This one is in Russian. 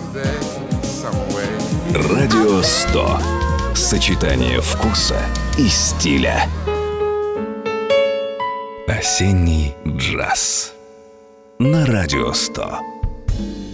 Радио 100. Сочетание вкуса и стиля. Осенний джаз. На Радио 100.